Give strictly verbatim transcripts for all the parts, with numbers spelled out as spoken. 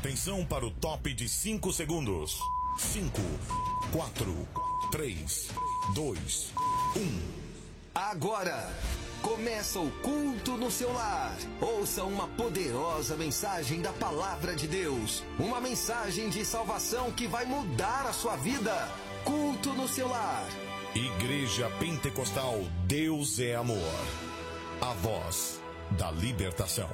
Atenção para o top de cinco segundos. cinco, quatro, três, dois, um. Agora começa o culto no seu lar. Ouça uma poderosa mensagem da palavra de Deus. Uma mensagem de salvação que vai mudar a sua vida. Culto no seu lar. Igreja Pentecostal Deus é Amor. A voz da libertação.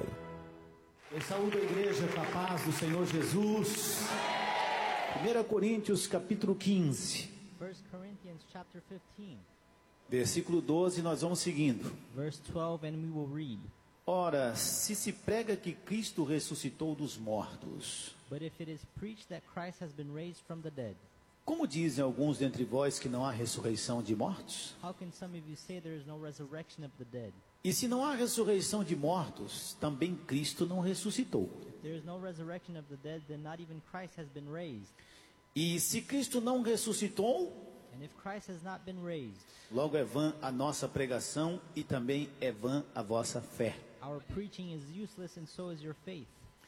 Eu saúdo a igreja com a paz do Senhor Jesus. primeira Coríntios capítulo quinze. First Corinthians chapter fifteen. Versículo doze, nós vamos seguindo. Verse twelve, and we will read. Ora, se se prega que Cristo ressuscitou dos mortos, But if it is preached that Christ has been raised from the dead, como dizem alguns dentre vós que não há ressurreição de mortos? how can some of you say there is no resurrection of the dead? E se não há ressurreição de mortos, também Cristo não ressuscitou. If there is no resurrection of the dead, then not even Christ has been raised. E se Cristo não ressuscitou, And if Christ has not been raised, logo é vã a nossa pregação e também é vã a vossa fé. our preaching is useless and so is your faith.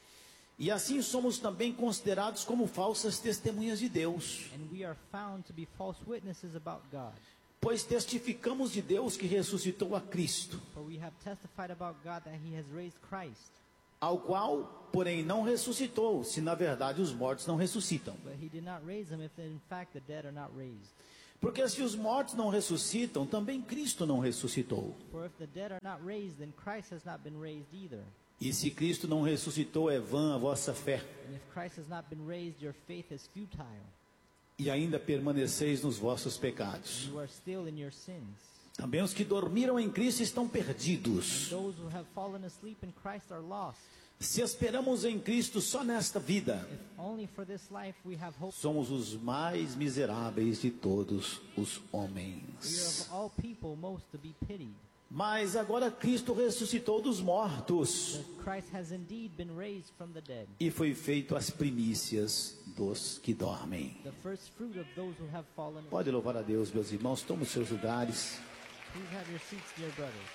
E assim somos também considerados como falsas testemunhas de Deus, And we are found to be false witnesses about God. pois testificamos de Deus que ressuscitou a Cristo, For we have testified about God that he has raised Christ, ao qual, porém, não ressuscitou, se na verdade os mortos não ressuscitam. but he did not raise him if in fact the dead are not raised. Porque se os mortos não ressuscitam, também Cristo não ressuscitou. For if the dead are not raised, then Christ has not been raised either. E se Cristo não ressuscitou, é vã a vossa fé, And if Christ has not been raised, your faith is futile. e ainda permaneceis nos vossos pecados. You are still in your sins. Também os que dormiram em Cristo estão And perdidos. those who have fallen asleep in Christ are lost. Se esperamos em Cristo só nesta vida, If only for this life we have hope. somos os mais miseráveis de todos os We are homens. of all people most to be pitied. Mas agora Cristo ressuscitou dos mortos But Christ has indeed been raised from the dead, e foi feito as primícias dos que dormem. the first fruit of those who have fallen. Pode louvar a Deus, meus irmãos, tomem os seus lugares. Please have your seats, dear brothers.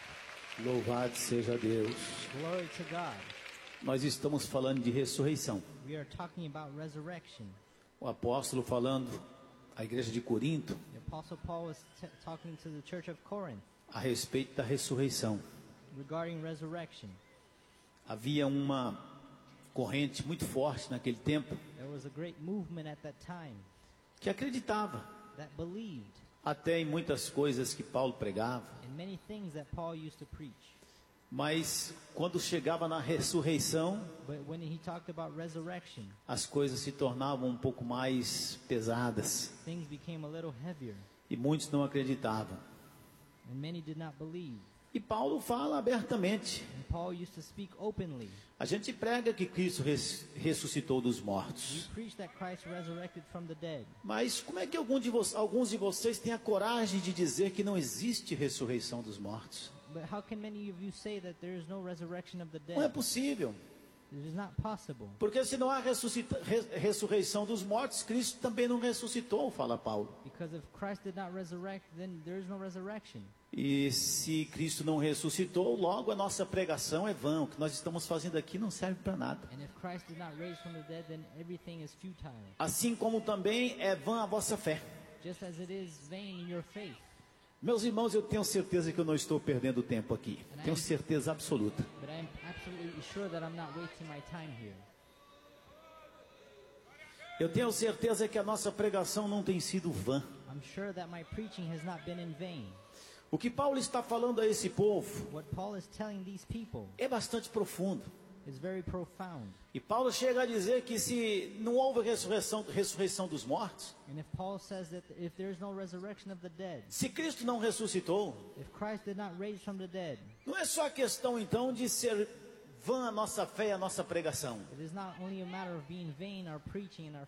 Louvado seja Deus. Glory to God. Nós estamos falando de ressurreição. We are talking about resurrection. O apóstolo falando à igreja de Corinto The Apostle Paul was t- talking to the church of Corinth a respeito da ressurreição. regarding resurrection. Havia uma corrente muito forte naquele tempo There was a great movement at that time que acreditava that believed até em muitas coisas que Paulo pregava, in many things that Paul used to preach. mas quando chegava na ressurreição, But when he talked about resurrection, as coisas se tornavam um pouco mais pesadas things became a little heavier, e muitos não acreditavam. and many did not believe. E Paulo fala abertamente. And Paul used to speak openly. A gente prega que Cristo res- ressuscitou dos We mortos. preach that Christ resurrected from the dead. Mas como é que algum de vo- alguns de vocês têm a coragem de dizer que não existe ressurreição dos mortos? But how can many of you say that there is no resurrection of the Não é dead? possível. It is not possible. Porque se não há ressuscita- re- ressurreição dos mortos, Cristo também não ressuscitou, fala Paulo. Because if Christ did not resurrect, then there is no resurrection. E se Cristo não ressuscitou, logo a nossa pregação é vã. O que nós estamos fazendo aqui não serve para nada. And if Christ did not raise from the dead, then everything is futile. Assim como também é vã a vossa fé. Just as it is vain in your faith. Meus irmãos, eu tenho certeza que eu não estou perdendo tempo aqui. Tenho certeza absoluta. But I am absolutely sure that I'm not wasting my time here. Eu tenho certeza que a nossa pregação não tem sido vã. I'm sure that my preaching has not been in vain. O que Paulo está falando a esse povo What Paul is telling these people é bastante profundo. is very profound. E Paulo chega a dizer que se não houve ressurreição, ressurreição dos mortos, And if Paul says that if there is no resurrection of the dead, se Cristo não ressuscitou, if Christ did not raise from the dead, não é só a questão então de ser vã a nossa fé e a nossa pregação. it is not only a matter of being vain our preaching and our faith.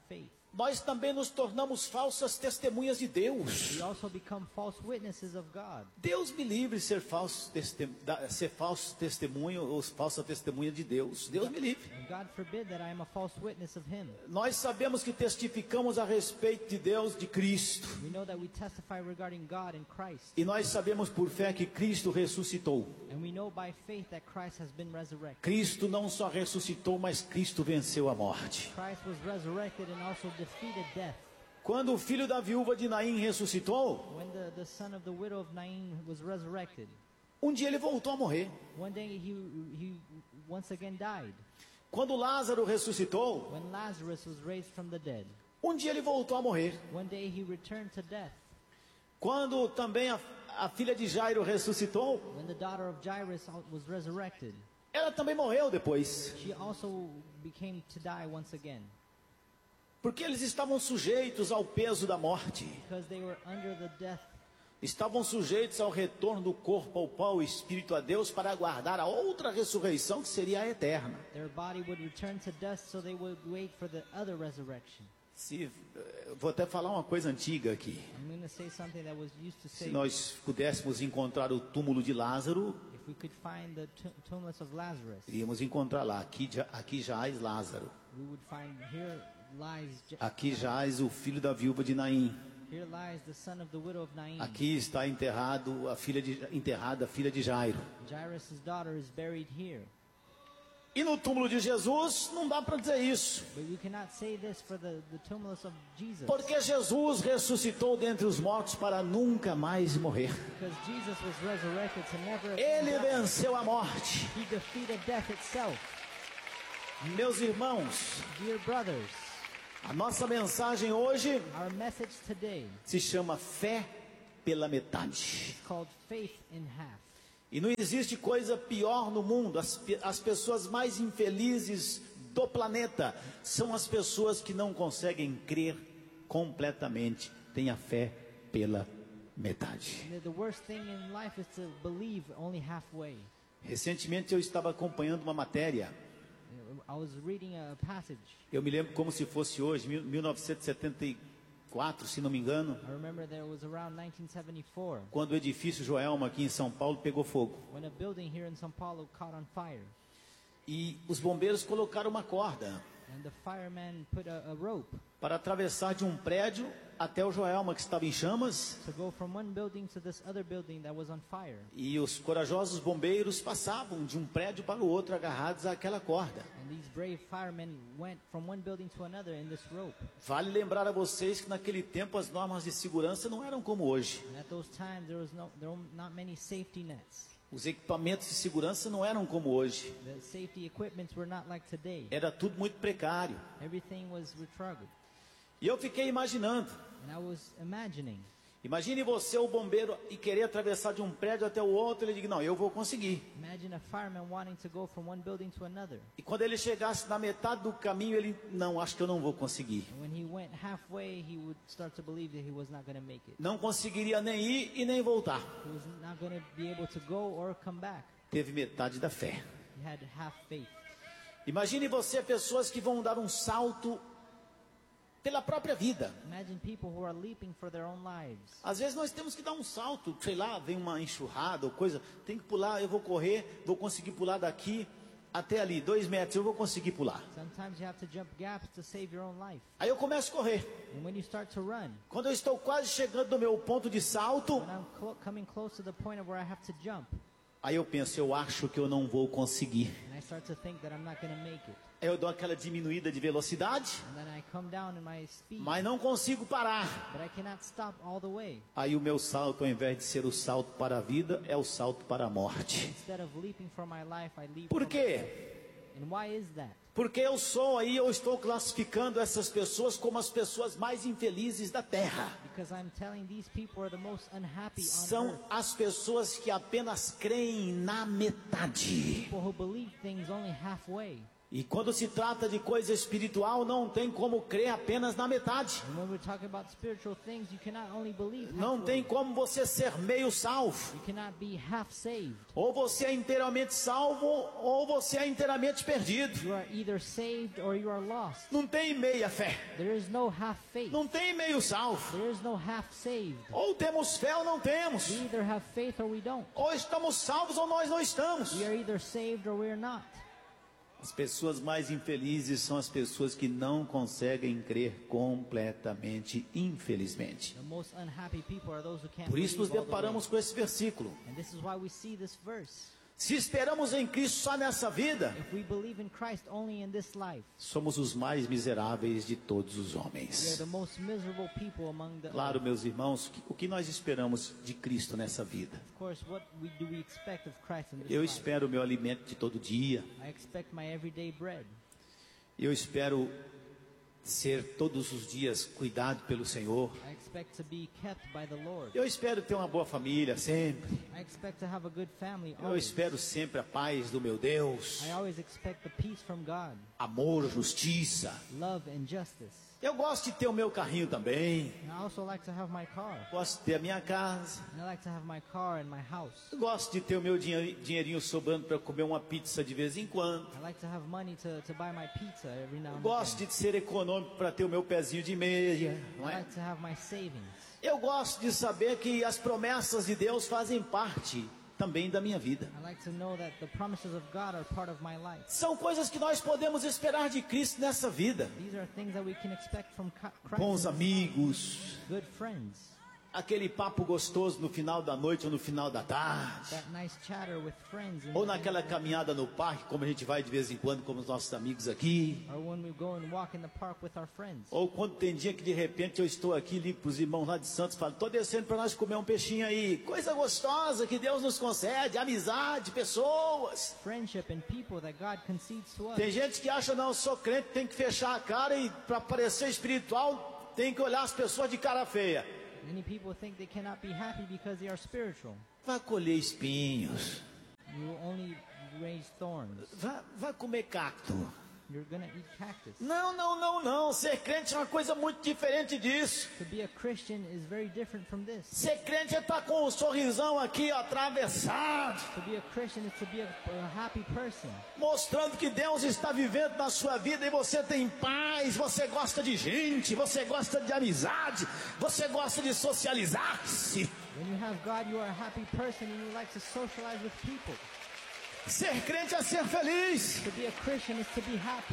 nós também nos tornamos falsas testemunhas de Deus. We also become false witnesses of God. Deus me livre de ser falso, testem, da- ser falso testemunho ou falsa testemunha de Deus. Deus me livre. And God forbid that I am a false witness of Him. Nós sabemos que testificamos a respeito de Deus, de Cristo. We know that we testify regarding God and Christ. E nós sabemos por fé que Cristo ressuscitou. And we know by faith that Christ has been resurrected. Cristo não só ressuscitou, mas Cristo venceu a morte. Christ was resurrected and also defeated death. Quando o filho da viúva de Naim ressuscitou, When the, the son of the widow of Nain was resurrected, um dia ele voltou a morrer. one day he, he once again died. Quando Lázaro ressuscitou, When Lazarus was raised from the dead, um dia ele voltou a morrer. one day he returned to death. Quando também a, a filha de Jairo ressuscitou, When the daughter of Jairus was resurrected, ela também morreu depois. she also became to die once again. Porque eles estavam sujeitos ao peso da morte. Because they were under the death, Estavam sujeitos ao retorno do corpo ao pó, o espírito a Deus, para aguardar a outra ressurreição que seria a eterna. their body would return to dust, so they would wait for the other resurrection. Se, eh, vou até falar uma coisa antiga aqui. I'm going to say something that was used to Se say, nós pudéssemos encontrar o túmulo de Lázaro, if we could find the t- tumulus of Lazarus, iríamos encontrar lá. Aqui, já- aqui jaz Lázaro. we would find here lies Ja- Aqui jaz o filho da viúva de Naim. here lies the son of the widow of Nain. Aqui está enterrado a filha de, enterrada a filha de Jairo. Jairus' daughter is buried here. E no túmulo de Jesus não dá para dizer isso. But you cannot say this for the, the tumulus of Jesus. Porque Jesus ressuscitou dentre os mortos para nunca mais morrer. Because Jesus was resurrected to never Ele again die. venceu a morte. He defeated death itself. Meus irmãos, Dear brothers, a nossa mensagem hoje our message today se chama Fé pela Metade. is called Faith in Half. E não existe coisa pior no mundo. As, pe- as pessoas mais infelizes do planeta são as pessoas que não conseguem crer completamente, têm a fé pela metade. The, the worst thing in life is to believe only halfway. Recentemente eu estava acompanhando uma matéria. I was reading a passage. Eu me lembro como se fosse hoje, mil- mil novecentos e setenta e quatro, se não me engano, I remember there was around nineteen seventy-four quando o edifício Joelma aqui em São Paulo pegou fogo. when a building here in São Paulo caught on fire. E os bombeiros colocaram uma corda And the firemen put a, a rope para atravessar de um prédio até o Joelma que estava em chamas. to go from one building to this other building that was on fire. E os corajosos bombeiros passavam de um prédio para o outro agarrados àquela corda. And these brave firemen went from one building to another in this rope. Vale lembrar a vocês que naquele tempo as normas de segurança não eram como hoje. And at those times there was no, there were not many safety nets. Os equipamentos de segurança não eram como hoje. The safety equipments were not like today. Era tudo muito precário. Everything was retrograde. E eu fiquei imaginando. And I was imagining, Imagine você, o bombeiro, e querer atravessar de um prédio até o outro. Ele diz, não, eu vou conseguir. imagine a fireman wanting to go from one building to another. E quando ele chegasse na metade do caminho, ele, não, acho que eu não vou conseguir. And when he went halfway, he would start to believe that he was not going to make it. Não conseguiria nem ir e nem voltar. He was not going to be able to go or come back. Teve metade da fé. He had half faith. Imagine você, pessoas que vão dar um salto pela própria vida. Imagine people who are leaping for their own lives. Às vezes nós temos que dar um salto, sei lá, vem uma enxurrada ou coisa, tem que pular, eu vou correr, vou conseguir pular daqui até ali, dois metros, eu vou conseguir pular. Sometimes you have to jump gaps to save your own life. Aí eu começo a correr. And when you start to run, Quando eu estou quase chegando no meu ponto de salto, when I'm clo- coming close to the point of where I have to jump, aí eu penso, eu acho que eu não vou conseguir. and I start to think that I'm not going to make it. Aí eu dou aquela diminuída de velocidade, And then I come down in my speed, mas não consigo parar. but I cannot stop all the way. Aí o meu salto, ao invés de ser o salto para a vida, é o salto para a morte. Instead of leaping for my life, I leap Por for quê? And why is that? Porque eu sou aí, eu estou classificando essas pessoas como as pessoas mais infelizes da terra. Because I'm telling these people are the most unhappy on São earth. as pessoas que apenas creem na metade. People who believe things only halfway. E quando se trata de coisa espiritual, não tem como crer apenas na metade. And when we're talking about spiritual things, you cannot only believe Não halfway. tem como você ser meio salvo. You cannot be half saved. Ou você é inteiramente salvo, ou você é inteiramente perdido. You are either saved or you are lost. Não tem meia fé. There is no half faith. Não tem meio salvo. There is no half saved. Ou temos fé ou não temos. We either have faith or we don't. Ou estamos salvos ou nós não estamos. We are either saved or we are not. As pessoas mais infelizes são as pessoas que não conseguem crer completamente, infelizmente. The most unhappy people are those who can't Por isso nos believe all the way. deparamos com esse versículo. And this is why we see this verse. Se esperamos em Cristo só nessa vida, If we believe in Christ only in this life, somos os mais miseráveis de todos os we are homens. the most miserable people among the Claro, earth. meus irmãos, que- o que nós esperamos de Cristo nessa vida? Of course, what we, do we expect of Christ in this Eu life? espero o meu alimento de todo dia. I expect my everyday bread. Eu espero ser todos os dias cuidado pelo Senhor. I expect to be kept by the Lord. Eu espero ter uma boa família sempre. I expect to have a good family Eu always. espero sempre a paz do meu Deus. I always expect the peace from God, Amor, justiça. love and justice. Eu gosto de ter o meu carrinho também. And I also like to have my car. Gosto de ter a minha casa. And I like to have my car and my house. Eu gosto de ter o meu dinhe- dinheirinho sobrando para comer uma pizza de vez em quando. I like to have money to, to buy my pizza every now Eu and gosto again. de ser econômico para ter o meu pezinho de meia. Não I é? like to have my savings. Eu gosto de saber que as promessas de Deus fazem parte também da minha vida. I like to know that the promises of God are part of my life. São coisas que nós podemos esperar de Cristo nessa vida. These are things that we can expect from Ca- Bons Christ. amigos, Good friends. aquele papo gostoso no final da noite ou no final da tarde. That nice chatter with friends. in Ou the- naquela caminhada no parque, como a gente vai de vez em quando com os nossos amigos aqui. Or when we go and walk in the park with our friends. Ou quando tem dia que de repente eu estou aqui, ligo para os irmãos lá de Santos, falo, estou descendo para nós comer um peixinho aí. Coisa gostosa que Deus nos concede, amizade, pessoas. Friendship and people that God concedes to us. Tem gente que acha, não, eu sou crente, tem que fechar a cara e para parecer espiritual tem que olhar as pessoas de cara feia. Many people think they cannot be happy because they are spiritual. Vai colher espinhos, You only raise thorns. vai, vai comer cacto. You're gonna eat cactus. Não, não, não, não. Ser crente é uma coisa muito diferente disso. To be a Christian is very different from this. Ser crente é estar com um sorrisão aqui, ó, atravessado, To be a Christian is to be a, a happy person. mostrando que Deus está vivendo na sua vida e você tem paz, você gosta de gente, você gosta de amizade, você gosta de socializar-se. When you have God, you are a happy person and you like to socialize with people. Ser crente é ser feliz. To be a Christian is to be happy.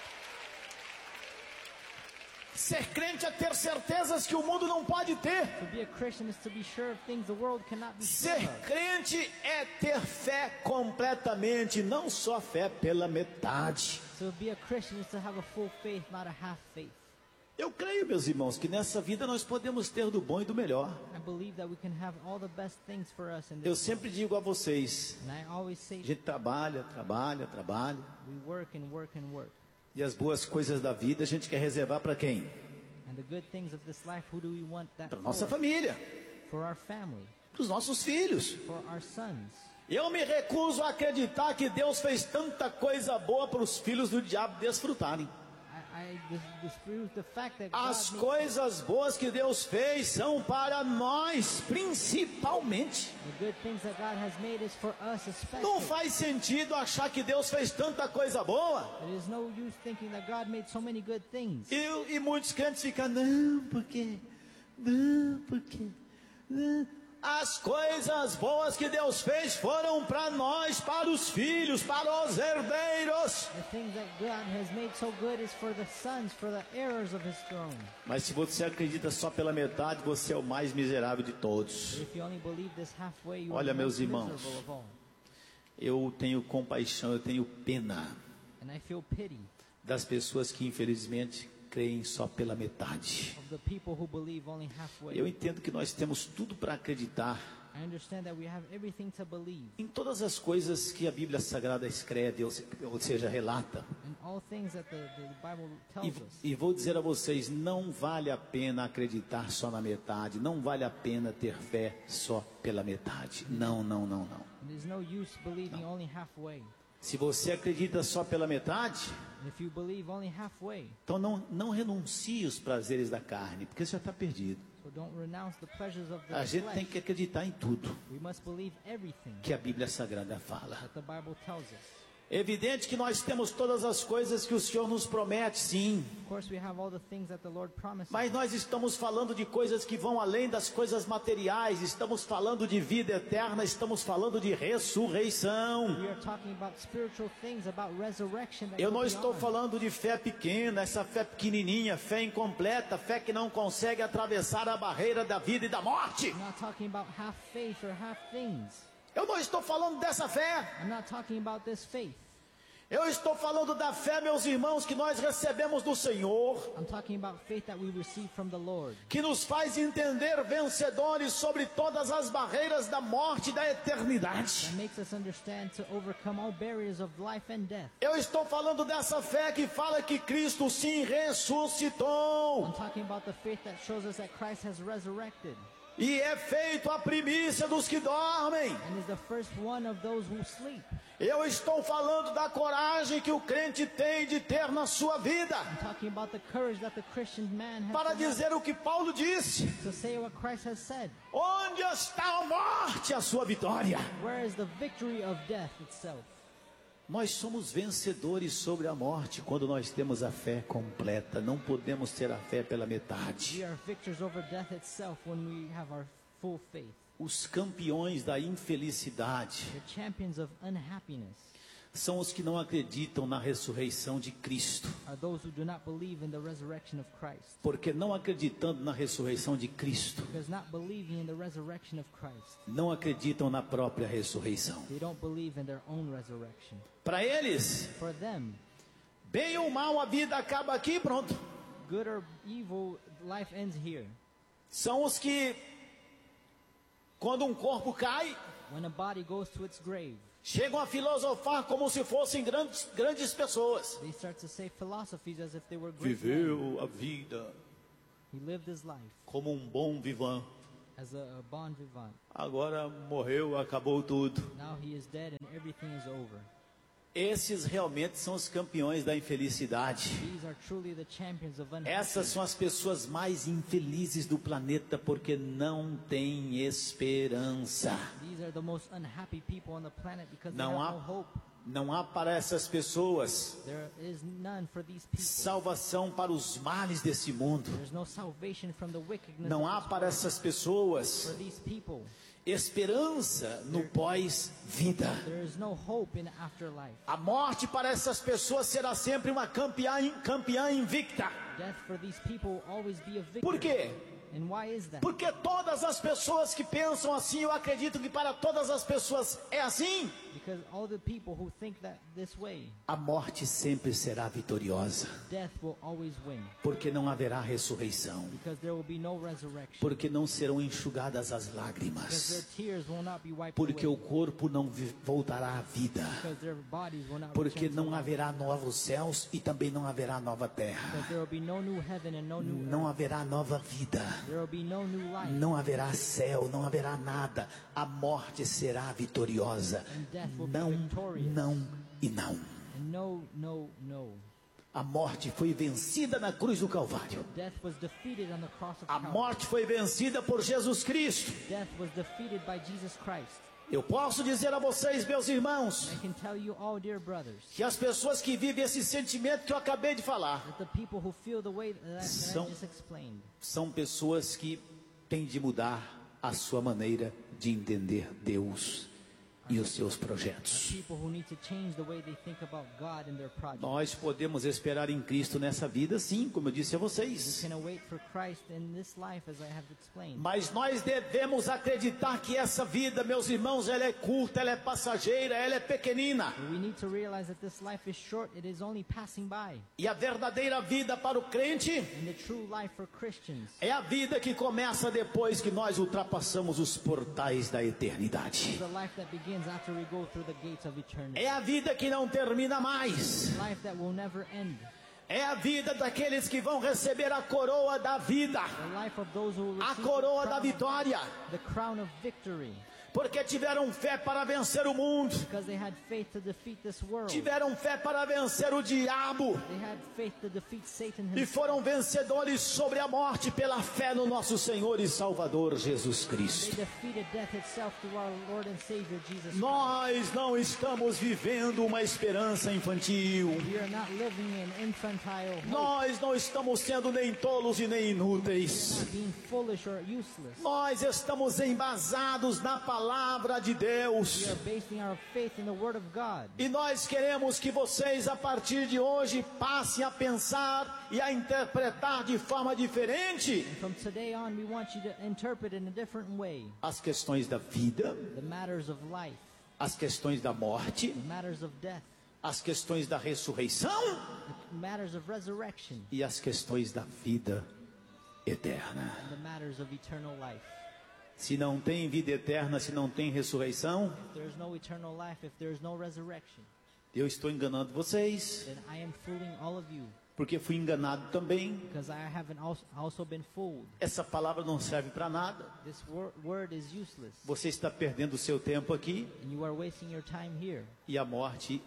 Ser crente é ter certezas que o mundo não pode ter. To be a Christian is to be sure of things the world cannot be sure Ser of. crente é ter fé completamente, não só fé pela metade. To be a Christian is to have a full faith, not a half faith. Eu creio, meus irmãos, que nessa vida nós podemos ter do bom e do melhor. I believe that we can have all the best things for us in Eu this sempre digo a vocês, world. And I always say a gente trabalha, trabalha, trabalha, we work and work and work. e as boas coisas da vida a gente quer reservar para quem? And the good things of this life, who do we want that Para nossa for? família, For our family, para os nossos filhos. for our sons. Eu me recuso a acreditar que Deus fez tanta coisa boa para os filhos do diabo desfrutarem. I, I dis- dispute the fact that As God made coisas boas que Deus fez são para nós, principalmente. the good things that God has made is for us especially. Não faz sentido achar que Deus fez tanta coisa boa There is no use thinking that God made so many good things. e, e muitos crentes ficam, não, porque, não, porque, não. As coisas boas que Deus fez foram para nós, para os filhos, para os herdeiros. The things that God has made so good is for the sons, for the heirs of His throne. Mas se você acredita só pela metade, você é o mais miserável de todos. If you only believe this halfway, you Olha, are the meus most irmãos. miserable of all. Eu tenho compaixão, eu tenho pena And I feel pity das pessoas que infelizmente creem só pela metade. of the people who believe only halfway. Eu entendo que nós temos tudo para acreditar I understand that we have everything to believe em todas as coisas que a Bíblia Sagrada escreve, ou se- ou seja, relata. in all things that the, the Bible E, tells us. e vou dizer a vocês, não vale a pena acreditar só na metade, não vale a pena ter fé só pela metade. Não, não, não, não. There's no use believing only halfway. Se você acredita só pela metade, And if you believe only halfway, então não, não renuncie os prazeres da carne, porque você já está perdido. so don't renounce the pleasures of the A gente flesh. tem que acreditar em tudo We must believe everything que a Bíblia Sagrada fala. that the Bible tells us. É evidente que nós temos todas as coisas que o Senhor nos promete, sim. Of course, we have all the things that the Lord promises. Mas nós estamos falando de coisas que vão além das coisas materiais. Estamos falando de vida eterna, estamos falando de ressurreição. We are talking about spiritual things, about resurrection. That Eu go não estou beyond. falando de fé pequena, essa fé pequenininha, fé incompleta, fé que não consegue atravessar a barreira da vida e da morte. I'm not talking about half faith or half things. Eu não estou falando dessa fé. I'm not talking about this faith. Eu estou falando da fé, meus irmãos, que nós recebemos do Senhor, I'm talking about faith that we receive from the Lord. que nos faz entender vencedores sobre todas as barreiras da morte e da eternidade. That makes us understand to overcome all barriers of life and death. Eu estou falando dessa fé que fala que Cristo sim ressuscitou I'm talking about the faith that shows us that Christ has resurrected e é feito a primícia dos que dormem. and is the first one of those who sleep. Eu estou falando da coragem que o crente tem de ter na sua vida I'm talking about the courage that the Christian man has para to, have dizer o que Paulo disse: to say what Christ has said. onde está a morte, a sua vitória? Where is the victory of death itself? Nós somos vencedores sobre a morte quando nós temos a fé completa. Não podemos ter a fé pela metade. We are victors over death itself when we have our full faith. Os campeões da infelicidade The champions of unhappiness são os que não acreditam na ressurreição de Cristo. are those who do not believe in the resurrection of Christ. Porque não acreditando na ressurreição de Cristo, Because not believing in the resurrection of Christ, não acreditam na própria ressurreição. they don't believe in their own resurrection. Para eles, For them, bem ou mal, a vida acaba aqui e pronto. good or evil, life ends here. São os que, quando um corpo cai, When a body goes to its grave, chegam a filosofar como se fossem grandes, grandes pessoas. they start to say philosophies as if they were great men. Viveu a vida He lived his life como um bom vivant. as a, a bon vivant. Agora morreu, acabou tudo. Now he is dead and everything is over. Esses realmente são os campeões da infelicidade. These are truly the champions of Essas unhappiness. são as pessoas mais infelizes do planeta porque não têm esperança. These are the most unhappy people on the planet because they Não have no há, hope. não há para essas pessoas There is none for these people. salvação para os males desse mundo. There's no salvation from the wickedness Não of há this para world. essas pessoas For these people, esperança no pós-vida. there is no hope in afterlife. A morte para essas pessoas será sempre uma campeã, campeã invicta. Death for these people will always be a victory. Por quê? And why is that? Porque todas as pessoas que pensam assim, eu acredito que para todas as pessoas é assim. Because all the people who think that this way, A morte sempre será vitoriosa, death will always win. porque não haverá ressurreição, Because there will be no resurrection. porque não serão enxugadas as Because their lágrimas, tears will not be wiped porque away. o corpo não vi- voltará à vida, Because their bodies will not porque return to não life. haverá novos céus e também não haverá nova terra, Because there will be no new heaven and no new não earth. haverá nova vida, There will be no new life. não haverá céu, não haverá nada. A morte será vitoriosa. And death will be Não, victorious. não e não. And no, no, no. A morte foi vencida na cruz do Calvário. Death was defeated on the cross of A Calvary. morte foi vencida por Jesus Cristo. Death was defeated by Jesus Christ. Eu posso dizer a vocês, meus irmãos, I can tell you all, dear brothers, que as pessoas que vivem esse sentimento que eu acabei de falar that the people who feel the way that, that São- I just explained são pessoas que têm de mudar a sua maneira de entender Deus e os seus projetos. people who need to change the way they think about God and their project. Nós podemos esperar em Cristo nessa vida, sim, como eu disse a We vocês. can await for Christ in this life, as I have explained. Mas nós devemos acreditar que essa vida, meus irmãos, ela é curta, ela é passageira, ela é pequenina. We need to realize that this life is short, it is only passing by. E a verdadeira vida para o crente And the true life for Christians é a vida que começa depois que nós ultrapassamos os portais da eternidade. is the life that begins after we go through the gates of eternity. É a vida que não termina mais. Life that will never end. É a vida daqueles que vão receber a coroa da vida, The life of those who will a receive coroa the da crown, vitória. the crown of victory. Porque tiveram fé para vencer o mundo. Because they had faith to defeat this world. Tiveram fé para vencer o diabo. They had faith to defeat Satan E himself. foram vencedores sobre a morte pela fé no nosso Senhor e Salvador Jesus They Cristo. defeated death itself through our Lord and Savior Jesus Christ. Nós não estamos vivendo uma esperança infantil. We are not living in infantile hope, Nós não estamos sendo nem tolos e nem inúteis. being foolish or useless. Nós estamos embasados na palavra de We Deus. are basing our faith in the Word of God. E nós queremos que vocês, a partir de hoje, passem a pensar e a interpretar de forma diferente From today on, we want you to interpret in a different way as questões da vida, the matters of life, as questões da morte, the matters of death, as questões da ressurreição the matters of resurrection, e as questões da vida eterna. and the matters of eternal life. Se não tem vida eterna, se não tem ressurreição, If there is no eternal life, if there is no resurrection, eu estou enganando vocês, then I am fooling all of you, porque fui enganado também. because I haven't also, also been fooled. Essa palavra não serve para nada. This wor- word is useless, Você está perdendo o seu tempo aqui and you are wasting your time here, e a morte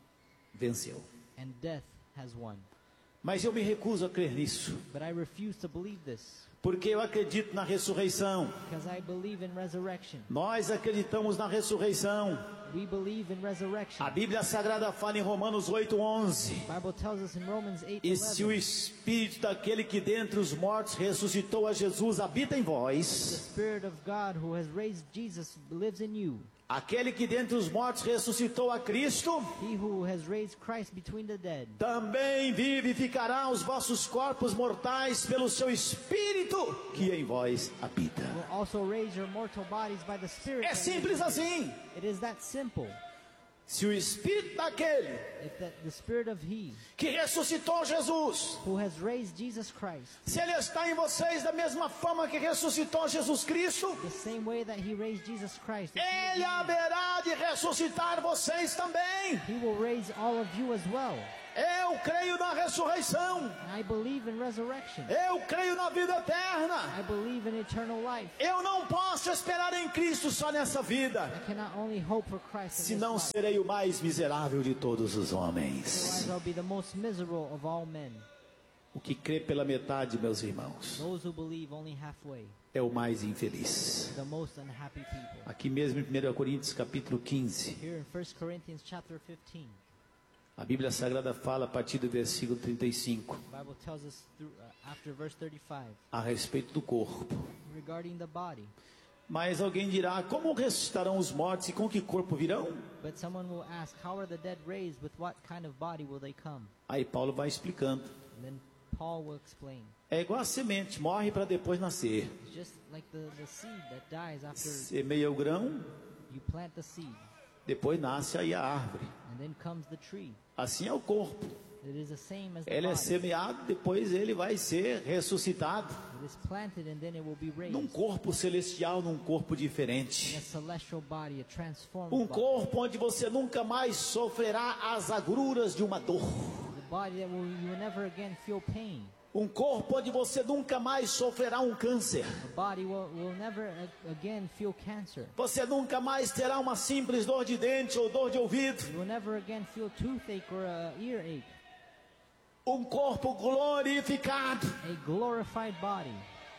venceu. and death has won. Mas eu me recuso a crer nisso, But I refuse to believe this, porque eu acredito na ressurreição. because I believe in resurrection. Nós acreditamos na ressurreição. We believe in resurrection. A Bíblia Sagrada fala em Romanos oito, onze. The Bible tells us in Romans eight E se o eleven, Espírito daquele que dentre os mortos ressuscitou a Jesus habita em the vós, Spirit of God who has raised Jesus lives in you. aquele que dentre os mortos ressuscitou a Cristo, He who has raised Christ between the dead também vivificará os vossos corpos mortais pelo seu Espírito que em vós habita. will also raise your mortal bodies by the Spirit. É that simples lives in you. assim. It is that simple. Se o Espírito daquele If that the Spirit of He que ressuscitou Jesus, who has raised Jesus Christ, se ele está em vocês da mesma forma que ressuscitou Jesus Cristo, the same way that He raised Jesus Christ, if ele He, haverá de ressuscitar vocês também. He will raise all of you as well. Eu creio na ressurreição. I believe in resurrection. Eu creio na vida I eterna. believe in eternal life. Eu não posso esperar em Cristo só nessa vida, I cannot only hope for Christ in this senão life. serei o mais miserável de todos os homens. Otherwise I'll be the most miserable of all men. O que crê pela metade, meus irmãos, Those who believe only halfway, é o mais infeliz. the most unhappy people. Aqui mesmo em primeira Coríntios capítulo quinze, Here in First Corinthians chapter fifteen, a Bíblia Sagrada fala a partir do versículo trinta e cinco the Bible tells us through, uh, after verse thirty-five, a respeito do corpo. regarding the body. Mas alguém dirá: como ressuscitarão os mortos e com que corpo virão? But someone will ask, how are the dead raised? With what kind of body will they come? Aí Paulo vai explicando. And then Paul will explain. É igual a semente, morre para depois nascer. It's just like the, the seed that dies after Semeia o grão, you plant the seed. depois nasce aí a árvore. And then comes the tree. Assim é o corpo. It is the same as the Ele é body. semeado, depois ele vai ser ressuscitado. It is planted and then it will be raised. Num corpo celestial, num corpo In diferente. a celestial body, a transformed Um body. corpo onde você nunca mais sofrerá as agruras de uma dor. The body that will, you will never again feel pain. Um corpo onde você nunca mais sofrerá um câncer. The body will, will never a- again feel cancer. Você nunca mais terá uma simples dor de dente ou dor de ouvido. You will never again feel toothache or a earache. Um corpo glorificado. A glorified body.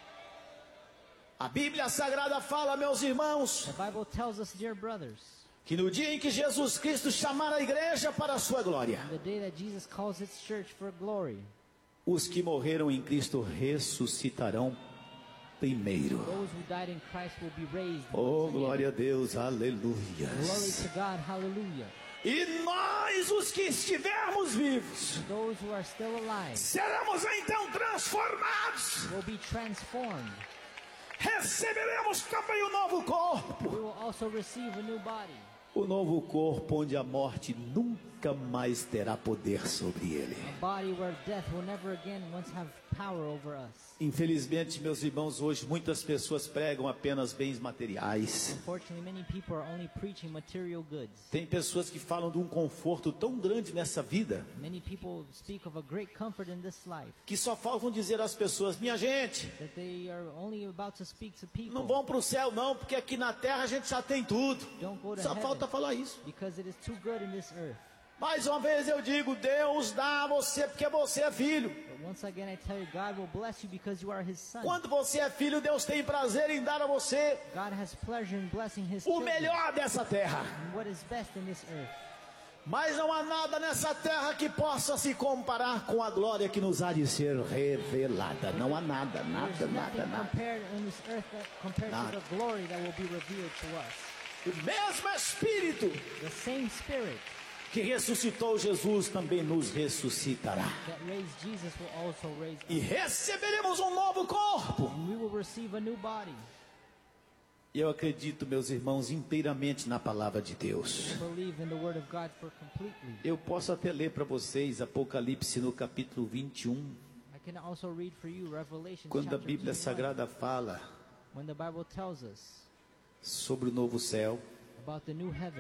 A Bíblia Sagrada fala, meus irmãos, The Bible tells us, dear brothers, que no dia em que Jesus Cristo chamar a igreja para a sua glória, the day that Jesus calls His church for glory, os que morreram em Cristo ressuscitarão primeiro. those who died in Christ will be raised. Oh, once again. glória a Deus, aleluia. Glory to God, hallelujah. E nós, os que estivermos vivos, Those who are still alive seremos então transformados. will be transformed. Receberemos também o novo corpo. We will also receive a new body. O novo corpo onde a morte nunca nunca mais terá poder sobre ele. A body where death will never again once have power over us. Infelizmente, meus irmãos, hoje muitas pessoas pregam apenas bens materiais. Unfortunately, many people are only preaching material goods. Tem pessoas que falam de um conforto tão grande nessa vida, Many people speak of a great comfort in this life, que só faltam dizer às pessoas: minha gente, that they are only about to speak to people. não vão para o céu não, porque aqui na terra a gente já tem tudo. Don't go to Só heaven, falta falar isso. because it is too good in this earth. Mais uma vez eu digo, Deus dá a você porque você é filho. But once again I tell you, God will bless you because you are His son. Quando você é filho, Deus tem prazer em dar a você God has pleasure in blessing His o children melhor dessa terra. and what is best in this earth. Mas não há nada nessa terra que possa se comparar com a glória que nos há de ser revelada. Não há nada, nada, There's nada, nothing nada. compared in this earth that compared Nada. to the glory that will be revealed to us. O mesmo Espírito The same Spirit que ressuscitou Jesus também nos ressuscitará. that raised Jesus will also raise E us. receberemos um novo corpo. And we will receive a new body. E eu acredito, meus irmãos, inteiramente na palavra de Deus. We believe in the Word of God for completely. Eu posso até ler para vocês Apocalipse no capítulo vinte e um, I can also read for you Revelation quando a chapter Bíblia twenty-one, Sagrada fala when the Bible tells us sobre o novo céu. about the new heaven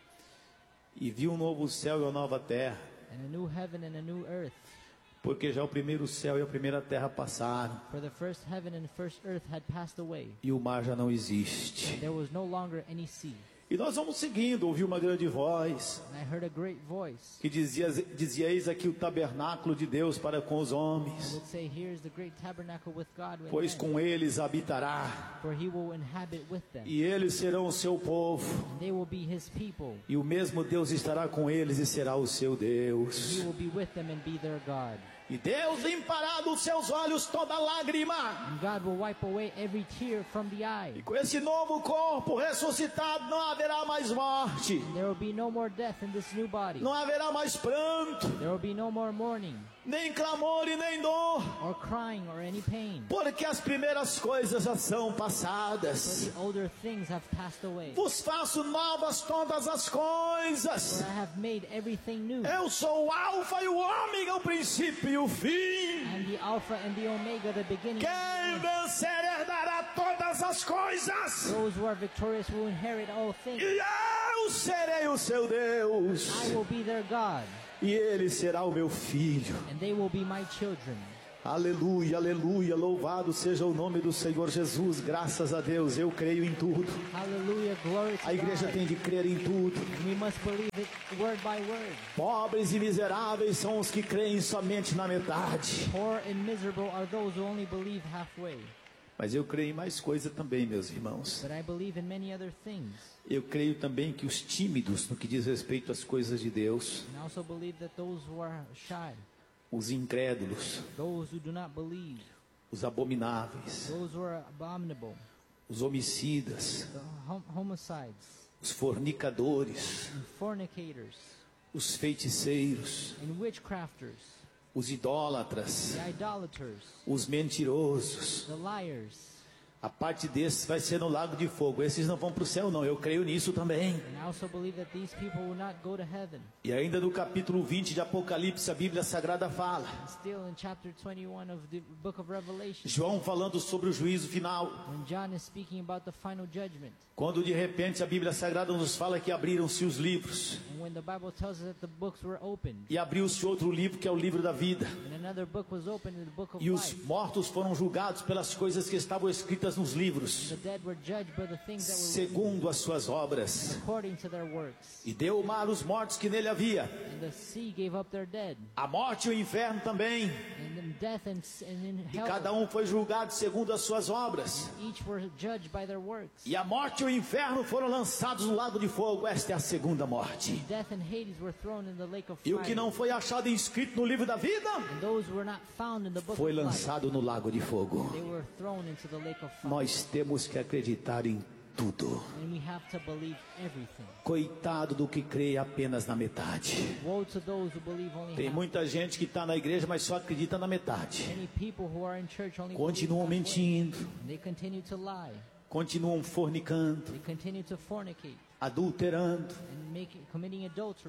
E viu um novo céu e uma nova terra, and a new heaven and a new earth. porque já o primeiro céu e a primeira terra passaram, For the first heaven and the first earth had passed away. e o mar já não existe. There was no longer any sea. E nós vamos seguindo, ouvi uma grande voz And I heard a great voice. que dizia, dizia eis aqui o tabernáculo de Deus para com os It homens, would say, "Here is the great tabernacle with God with pois men, com eles habitará, for He will inhabit with them, e eles serão o seu povo, and they will be His people. e o mesmo Deus estará com eles e será o seu Deus. He will be with them and be their God. E Deus limpará dos seus olhos toda lágrima. And God will wipe away every tear from the eye. E com esse novo corpo ressuscitado não haverá mais morte, There will be no more death in this new body. não haverá mais pranto, There will be no more mourning, nem clamor e nem dor, or crying, or any pain. porque as primeiras coisas já são For passadas. the older things have passed away. Vos faço novas todas as For coisas. I have made everything new. Eu sou o Alfa e o Ômega, o princípio e o fim. I'm the Alpha and the Omega, the beginning. Quem vencer herdará todas as coisas. Those who are victorious will inherit all things. E eu serei o seu Deus. I will be their God, E ele será o meu filho. and they will be my children. Aleluia, aleluia, louvado seja o nome do Senhor Jesus, graças a Deus, eu creio em tudo. Hallelujah, glory to A igreja God. tem de crer em tudo. And we must believe it word by word. Pobres e miseráveis são os que creem somente na metade. Poor and miserable are those who only believe halfway. Mas eu creio em mais coisa também, meus irmãos. But I believe in many other things. Eu creio também que os tímidos, no que diz respeito às coisas de Deus, And I also believe that those who are shy, os incrédulos, those who do not believe, os abomináveis, those who are abominable, os homicidas, the hom- homicides, os fornicadores, and fornicators, os feiticeiros, and witchcrafters, os idólatras, the idolaters, os mentirosos. the liars. A parte desses vai ser no lago de fogo. Esses não vão para o céu não, eu creio nisso também. And I also believe that these people will not go to heaven. E ainda no capítulo vinte de Apocalipse, a Bíblia Sagrada fala, And still in chapter twenty-one of the book of Revelation, João falando sobre o juízo final, when John is speaking about the final judgment, quando de repente a Bíblia Sagrada nos fala que abriram-se os livros, and when the Bible tells us that the books were opened, e abriu-se outro livro que é o livro da vida, and another book was opened, in the book of e os life. mortos foram julgados pelas coisas que estavam escritas nos livros, The dead were judged by the things that were segundo as suas obras. written according to their works. E deu o mar os mortos que nele havia, And the sea gave up their dead, a morte e o inferno também, and in death and, s- and in e hell, cada um foi julgado segundo as suas obras. each were judged by their works. E a morte e o inferno foram lançados no lago de fogo. Esta é a segunda morte. Death and Hades were thrown in the lake of E o fire. que não foi achado inscrito no livro da vida And those who were not found in the book foi of life, lançado no lago de fogo. they were thrown into the lake of fire. Nós temos que acreditar em tudo. And we have to believe everything. Coitado do que crê apenas na metade. Woe to those who believe only Tem half. muita gente que está na igreja, mas só acredita na metade. Many people who are in church only Continuam believe halfway. mentindo, And they continue to lie. continuam fornicando, They continue to fornicate adulterando, and making, committing adultery,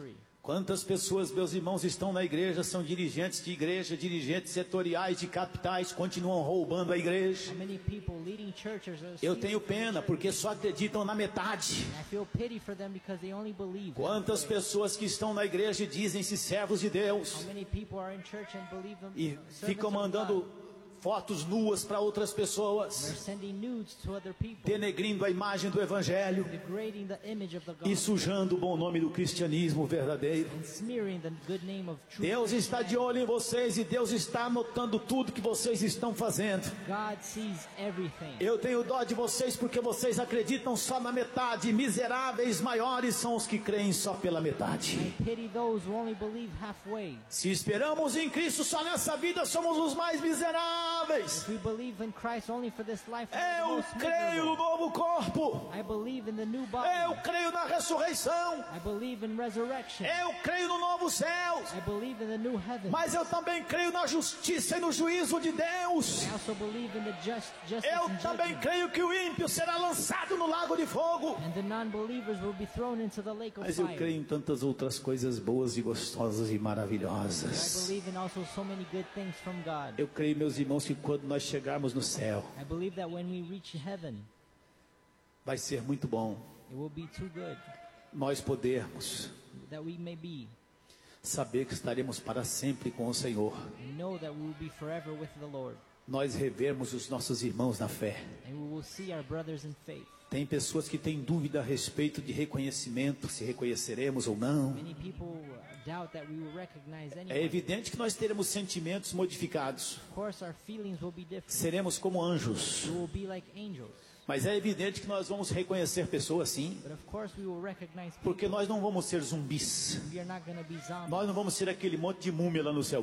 Quantas pessoas, meus irmãos, estão na igreja, são dirigentes de igreja, dirigentes setoriais de capitais, continuam roubando a igreja. How many people leading churches are Eu stealing tenho from the pena, church? porque só acreditam na metade. I feel pity for them because they only believe Quantas halfway. pessoas que estão na igreja e dizem-se servos de Deus How many people are in church and believe them e servants ficam of mandando God? fotos nuas para outras They're pessoas, sending nudes to other people, denegrindo a imagem do Evangelho degrading the image of the e gospel, sujando o bom nome do cristianismo verdadeiro. and smearing the good name of true Deus está de Christianity. olho em vocês e Deus está anotando tudo que vocês estão fazendo. God sees everything. Eu tenho dó de vocês porque vocês acreditam só na metade. Miseráveis maiores são os que creem só pela metade. I pity those who only believe halfway. Se esperamos em Cristo só nessa vida, somos os mais miseráveis. If we believe in Christ only for this life, we are the Eu most creio no miserable. novo corpo. I believe in the new body. Eu creio na ressurreição. I believe in resurrection. Eu creio no novo céu. I believe in the new heaven. Mas eu também creio na justiça e no juízo de Deus. I also believe in the just justice Eu and também judgment. creio que o ímpio será lançado no lago de fogo. And the non-believers will be thrown into the lake of Mas eu fire. creio em tantas outras coisas boas e gostosas e I maravilhosas. believe in also so many good things from God. Eu creio, meus irmãos, que quando nós chegarmos no céu, I believe that when we reach heaven, vai ser muito bom it will be too good nós podermos that we may be saber que estaremos para sempre com o Senhor. and know that we will be forever with the Lord. Nós revermos os nossos irmãos na fé. And we will see our brothers in faith. Tem pessoas que têm dúvida a respeito de reconhecimento, se reconheceremos ou não. Many people doubt that we will recognize É anyone. evidente que nós teremos sentimentos modificados. Of course, our feelings will be different. Seremos como anjos. We will be like angels. Mas é evidente que nós vamos reconhecer pessoas sim, But of course, we will recognize people. porque nós não vamos ser zumbis. We are not going to be zombies. Nós não vamos ser aquele monte de múmia lá no céu.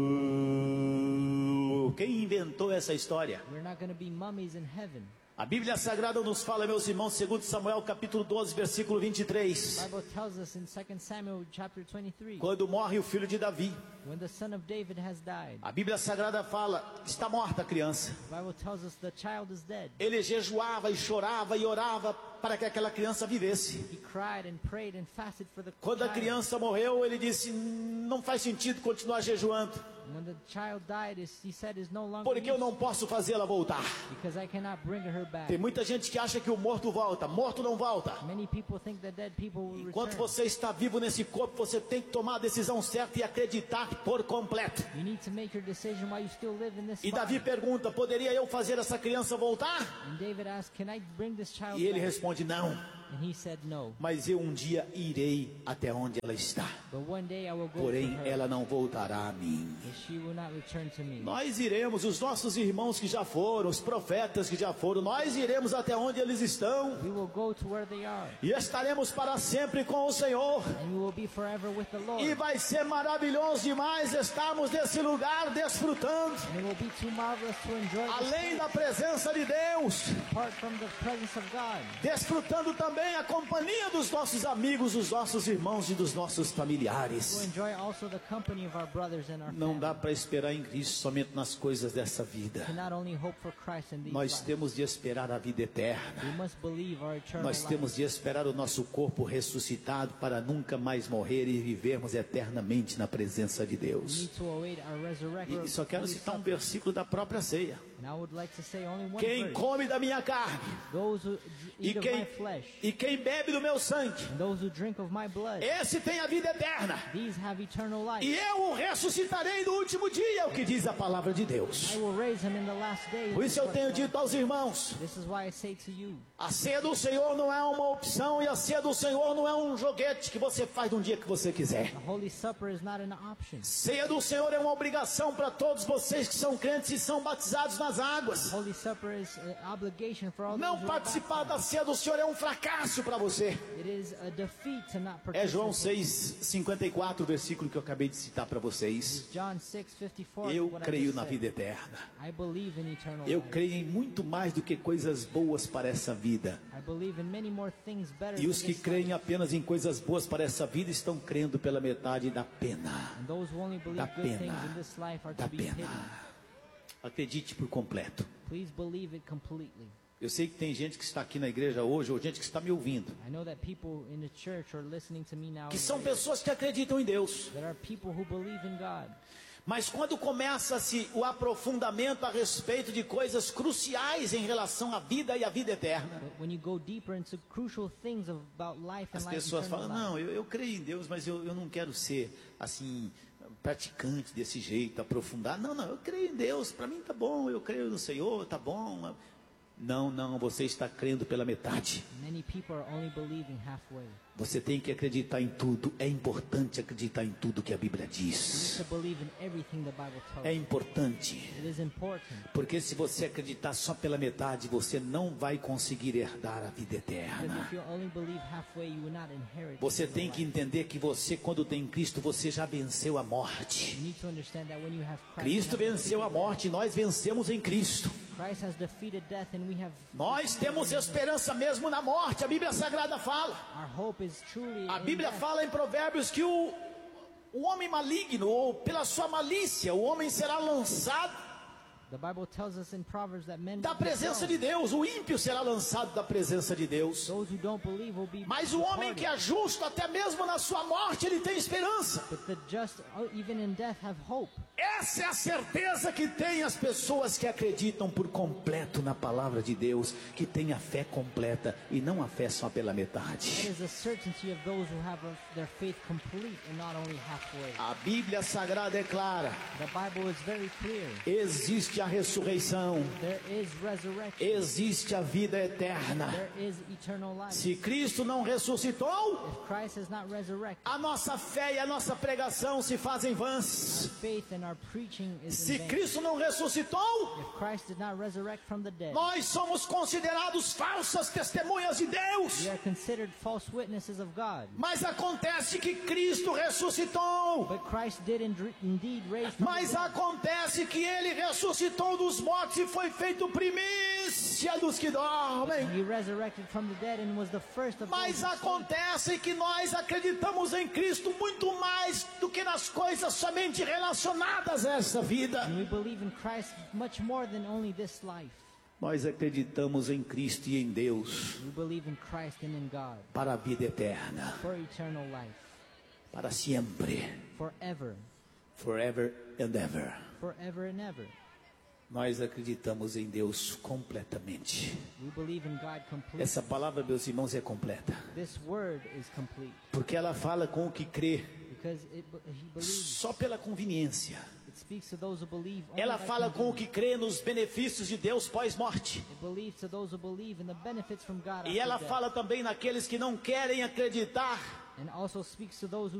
Uh, Quem inventou essa história? We're not going to be mummies in heaven. A Bíblia Sagrada nos fala, meus irmãos, segundo Samuel capítulo doze, versículo vinte e The três. Bible tells us in Second Samuel chapter twenty-three, Quando morre o filho de Davi, when the son of David has died, a Bíblia Sagrada fala, está morta a criança. the Bible tells us the child is dead. Ele jejuava e chorava e orava para que aquela criança vivesse. He cried and prayed and fasted for the Quando a child. criança morreu, ele disse, não faz sentido continuar jejuando, When the child died, is- he said, is no longer porque eu used não posso fazê-la voltar. because I cannot bring her back. Tem muita gente que acha que o morto volta. Morto não volta. Many people think that dead people will Enquanto return. você está vivo nesse corpo, você tem que tomar a decisão certa e acreditar por completo. You need to make your decision while you still live in this E Davi body. pergunta, poderia eu fazer essa criança voltar? And David asked, can I bring this child E ele back? responde, não. And he said no. Mas eu um dia irei até onde ela está. But one day I will go Porém, to her, ela não voltará a mim. and she will not return to me. Nós iremos, os nossos irmãos que já foram, os profetas que já foram, nós iremos até onde eles estão. We will go to where they are, E estaremos para sempre com o Senhor. and we will be forever with the Lord. E vai ser maravilhoso demais estarmos nesse lugar desfrutando, And it will be too marvelous to enjoy this além place, da presença de Deus, apart from the presence of God. desfrutando também a companhia dos nossos amigos, dos nossos irmãos e dos nossos To familiares. enjoy also the company of our brothers and our Não family. dá para esperar em Cristo somente nas coisas dessa vida. We cannot only hope for Christ in these Nós lives. temos de esperar a vida eterna. We must believe our eternal Nós life. temos de esperar o nosso corpo ressuscitado para nunca mais morrer e vivermos eternamente na presença de We Deus. need to await our resurrection. E só quero citar um versículo da própria ceia. And I would like to say only one Quem verse. come da minha carne Those who e eat of quem, my flesh, e quem bebe do meu sangue, and those who drink of my blood, esse tem a vida eterna. these have eternal life. E eu o ressuscitarei no último dia, é o que diz a palavra de Deus. I will raise him in the last days. Por isso eu tenho dito aos irmãos, This is why I say to you, a ceia do Senhor não é uma opção e a ceia do Senhor não é um joguete que você faz de um dia que você quiser. the Holy Supper is not an option. Ceia do Senhor é uma obrigação para todos vocês que são crentes e são batizados nas águas. Holy Supper is an obligation for all Não those who are participar baptized. da ceia do Senhor é um fracasso para você. It is a defeat to not É João participate. seis, cinquenta e quatro, o versículo que eu acabei de citar para vocês. John six fifty-four. Eu what I creio just na said. vida eterna. I believe in eternal Eu life. creio em muito mais do que coisas boas para essa vida. I believe in many more things better E os than que this creem life. apenas em coisas boas para essa vida estão crendo pela metade da pena. And those who only believe Da good pena. things in this life are Da to be pitied. pena. Acredite por completo. Please believe it completely. Eu sei que tem gente que está aqui na igreja hoje, ou gente que está me ouvindo, I know that people in the church are listening to me now. que são pessoas que acreditam em Deus. There are people who believe in God. Mas quando começa-se o aprofundamento a respeito de coisas cruciais em relação à vida e à vida eterna, But when you go deeper into crucial things of, about life and as life pessoas eternal falam, life, não, eu, eu creio em Deus, mas eu, eu não quero ser assim, praticante desse jeito, aprofundar. Não, não, eu creio em Deus, para mim tá bom, eu creio no Senhor, tá bom. Não, não, você está crendo pela metade. many people are only believing halfway. Você tem que acreditar em tudo. É importante acreditar em tudo que a Bíblia You need diz. to believe in everything the Bible tells É you. importante. It is important. Porque se você acreditar só pela metade, você não vai conseguir herdar a vida Because eterna. if you only believe halfway, you will not inherit. Você eternal tem que life. entender que você, quando tem Cristo, você já venceu a morte. You need to understand that when you have Christ, Cristo you have venceu a defeated morte, nós vencemos em Cristo. death. Christ has defeated death and we have. Nós temos esperança mesmo na morte. A Bíblia Sagrada fala. Our hope is truly A in Bíblia death. fala em Provérbios que o, o homem maligno, ou pela sua malícia, o homem será lançado The Bible tells us in Proverbs that men da will be presença de thrown. Deus. O ímpio será lançado da presença de Deus. Those who don't believe will be Mas o homem que é justo, até mesmo na sua morte, ele tem esperança. But the just, oh, even in death, have hope. Essa é a certeza que tem as pessoas que acreditam por completo na palavra de Deus, que têm a fé completa e não a fé só pela That metade. is the certainty of those who have a- their faith complete and not only halfway. A Bíblia Sagrada é clara. The Bible is very clear. Existe a ressurreição, There is resurrection. existe a vida eterna. There is eternal life. Se Cristo não ressuscitou, If Christ has not resurrected, a nossa fé e a nossa pregação se fazem vãs. faith and our preaching is Se in vain. Cristo não ressuscitou, If Christ did not resurrect from the dead, nós somos considerados falsas testemunhas de Deus. we are considered false witnesses of God. Mas acontece que Cristo ressuscitou. But Christ did ind- indeed raise from the Mas dead. acontece que ele ressuscitou dos mortos e foi feito primícia dos que dormem. He resurrected from the dead and was the first of Mas those who sleep. acontece que nós acreditamos em Cristo muito mais do que nas coisas somente relacionadas a essa vida. And we believe in Christ much more than only this life. Nós acreditamos em Cristo e em Deus We believe in Christ and in God para a vida eterna, for eternal life, para sempre, forever, forever and ever. forever and ever. Nós acreditamos em Deus completamente. We believe in God completely. Essa palavra, meus irmãos, é completa, This word is complete porque ela fala com o que crê, because it, he believes. só pela conveniência. It speaks to those who believe. Only Ela by fala com o convenience. que crê nos benefícios de Deus pós-morte. It believes to those who believe in the benefits from God E after ela death. fala também naqueles que não querem acreditar, And also speaks to those who